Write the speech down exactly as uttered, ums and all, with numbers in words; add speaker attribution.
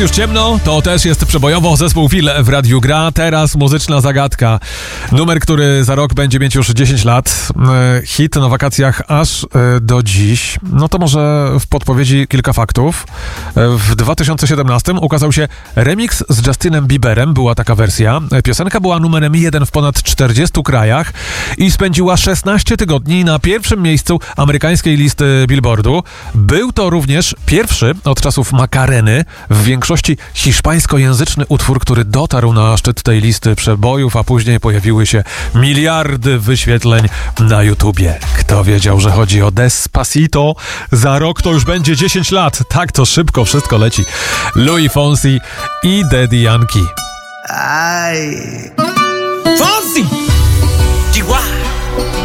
Speaker 1: Już ciemno, to też jest przebojowo. Zespół Fil w radiu gra. Teraz muzyczna zagadka. Numer, który za rok będzie mieć już dziesięć lat. Hit na wakacjach aż do dziś. No to może w podpowiedzi kilka faktów. W dwa tysiące siedemnastym ukazał się remix z Justinem Bieberem. Była taka wersja. Piosenka była numerem jeden w ponad czterdziestu krajach i spędziła szesnaście tygodni na pierwszym miejscu amerykańskiej listy Billboardu. Był to również pierwszy od czasów Macareny w większości hiszpańskojęzyczny utwór, który dotarł na szczyt tej listy przebojów, a później pojawiły się miliardy wyświetleń na YouTubie. Kto wiedział, że chodzi o Despacito? Za rok to już będzie dziesięć lat. Tak to szybko wszystko leci. Luis Fonsi i Daddy Yankee.
Speaker 2: Ay. Fonsi! Chihuahua.